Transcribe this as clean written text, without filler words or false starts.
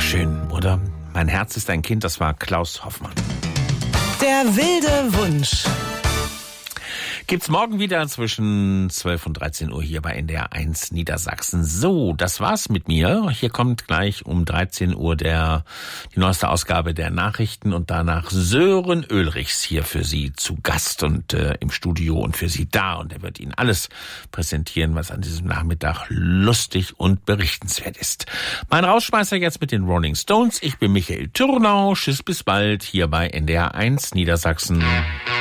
Schön, oder? Mein Herz ist ein Kind, das war Klaus Hoffmann. Der wilde Wunsch. Gibt's morgen wieder zwischen 12 und 13 Uhr hier bei NDR 1 Niedersachsen. So, das war's mit mir. Hier kommt gleich um 13 Uhr die neueste Ausgabe der Nachrichten und danach Sören Oelrichs hier für Sie zu Gast und im Studio und für Sie da. Und er wird Ihnen alles präsentieren, was an diesem Nachmittag lustig und berichtenswert ist. Mein Rausschmeißer jetzt mit den Rolling Stones. Ich bin Michael Thürnau. Tschüss, bis bald hier bei NDR 1 Niedersachsen.